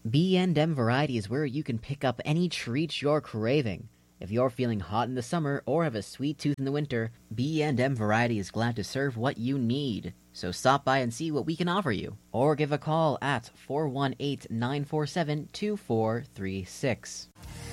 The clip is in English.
B&M Variety is where you can pick up any treat you're craving. If you're feeling hot in the summer or have a sweet tooth in the winter, B&M Variety is glad to serve what you need. So stop by and see what we can offer you, or give a call at 418-947-2436.